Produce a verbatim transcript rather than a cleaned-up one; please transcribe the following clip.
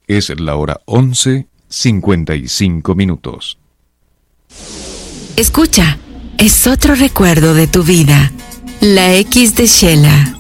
Es la hora once, cincuenta y cinco minutos. Escucha, es otro recuerdo de tu vida. La X de Shela.